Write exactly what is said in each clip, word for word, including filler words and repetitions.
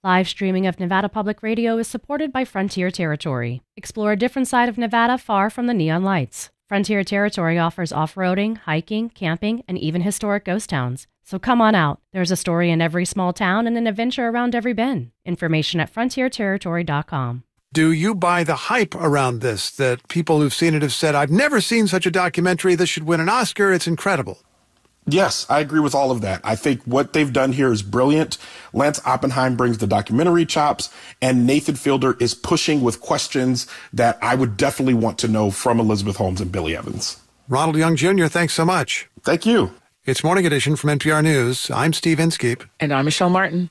Live streaming of Nevada Public Radio is supported by Frontier Territory. Explore a different side of Nevada far from the neon lights. Frontier Territory offers off-roading, hiking, camping, and even historic ghost towns. So come on out. There's a story in every small town and an adventure around every bend. Information at frontier territory dot com. Do you buy the hype around this, that people who've seen it have said, I've never seen such a documentary, this should win an Oscar, it's incredible? Yes, I agree with all of that. I think what they've done here is brilliant. Lance Oppenheim brings the documentary chops, and Nathan Fielder is pushing with questions that I would definitely want to know from Elizabeth Holmes and Billy Evans. Ronald Young Junior, thanks so much. Thank you. It's Morning Edition from N P R News. I'm Steve Inskeep. And I'm Michelle Martin.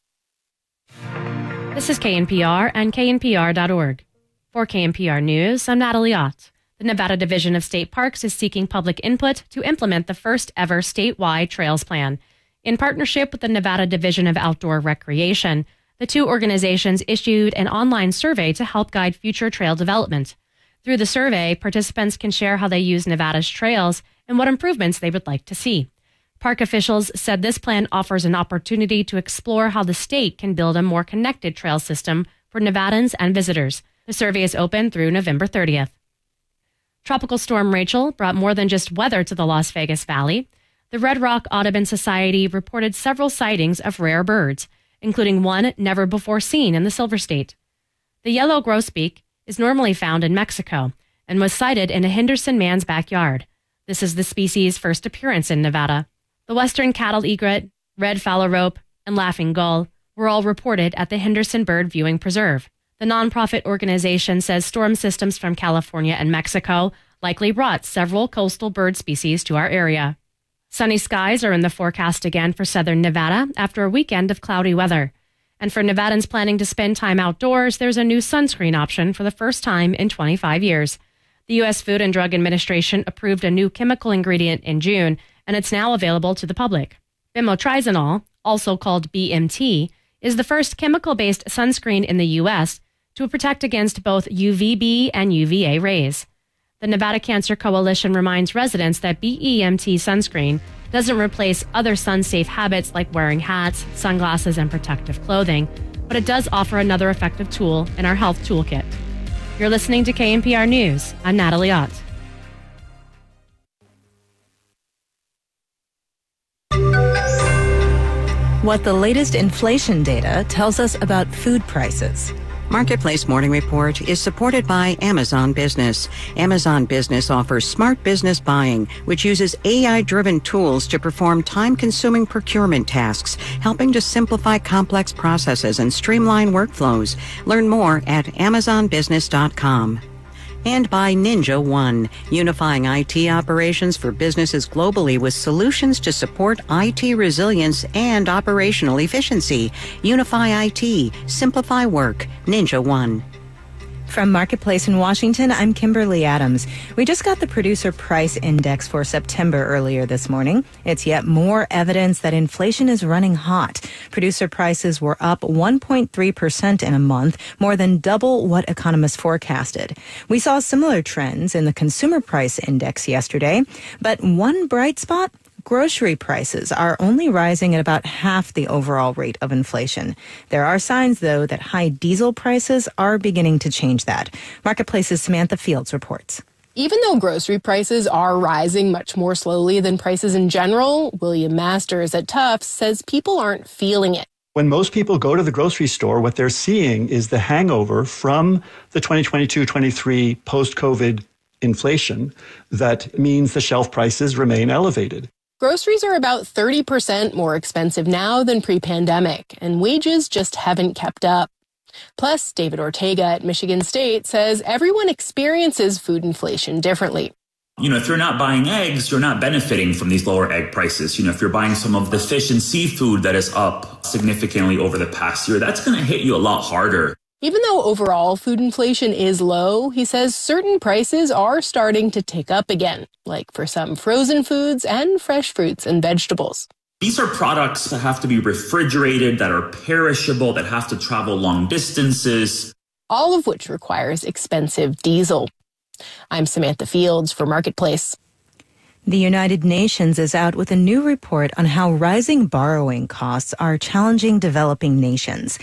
This is K N P R and K N P R dot org. For K N P R News, I'm Natalie Ott. The Nevada Division of State Parks is seeking public input to implement the first ever statewide trails plan. In partnership with the Nevada Division of Outdoor Recreation, the two organizations issued an online survey to help guide future trail development. Through the survey, participants can share how they use Nevada's trails and what improvements they would like to see. Park officials said this plan offers an opportunity to explore how the state can build a more connected trail system for Nevadans and visitors. The survey is open through November thirtieth. Tropical Storm Rachel brought more than just weather to the Las Vegas Valley. The Red Rock Audubon Society reported several sightings of rare birds, including one never before seen in the Silver State. The yellow grosbeak is normally found in Mexico and was sighted in a Henderson man's backyard. This is the species' first appearance in Nevada. The western cattle egret, red phalarope, and laughing gull were all reported at the Henderson Bird Viewing Preserve. The nonprofit organization says storm systems from California and Mexico likely brought several coastal bird species to our area. Sunny skies are in the forecast again for southern Nevada after a weekend of cloudy weather. And for Nevadans planning to spend time outdoors, there's a new sunscreen option for the first time in twenty-five years. The U S Food and Drug Administration approved a new chemical ingredient in June, and it's now available to the public. Bimotrizinol, also called B M T, is the first chemical-based sunscreen in the U S to protect against both U V B and U V A rays. The Nevada Cancer Coalition reminds residents that B E M T sunscreen doesn't replace other sun-safe habits like wearing hats, sunglasses, and protective clothing, but it does offer another effective tool in our health toolkit. You're listening to K N P R News. I'm Natalie Ott. What the latest inflation data tells us about food prices. Marketplace Morning Report is supported by Amazon Business. Amazon Business offers smart business buying, which uses A I-driven tools to perform time-consuming procurement tasks, helping to simplify complex processes and streamline workflows. Learn more at amazon business dot com. And by Ninja One, unifying I T operations for businesses globally with solutions to support I T resilience and operational efficiency. Unify I T, simplify work. Ninja One. From Marketplace in Washington, I'm Kimberly Adams. We just got the Producer Price Index for September earlier this morning. It's yet more evidence that inflation is running hot. Producer prices were up one point three percent in a month, more than double what economists forecasted. We saw similar trends in the Consumer Price Index yesterday, but one bright spot: grocery prices are only rising at about half the overall rate of inflation. There are signs, though, that high diesel prices are beginning to change that. Marketplace's Samantha Fields reports. Even though grocery prices are rising much more slowly than prices in general, William Masters at Tufts says people aren't feeling it. When most people go to the grocery store, what they're seeing is the hangover from the twenty twenty-two twenty-three post-COVID inflation that means the shelf prices remain elevated. Groceries are about thirty percent more expensive now than pre-pandemic, and wages just haven't kept up. Plus, David Ortega at Michigan State says everyone experiences food inflation differently. You know, if you're not buying eggs, you're not benefiting from these lower egg prices. You know, if you're buying some of the fish and seafood that is up significantly over the past year, that's going to hit you a lot harder. Even though overall food inflation is low, he says certain prices are starting to tick up again, like for some frozen foods and fresh fruits and vegetables. These are products that have to be refrigerated, that are perishable, that have to travel long distances. All of which requires expensive diesel. I'm Samantha Fields for Marketplace. The United Nations is out with a new report on how rising borrowing costs are challenging developing nations.